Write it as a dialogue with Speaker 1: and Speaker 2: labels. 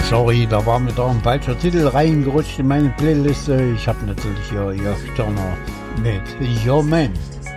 Speaker 1: Sorry, da war mir da ein falscher Titel reingerutscht in meine Playliste. Ich habe natürlich hier Jörg Störner mit Your Man.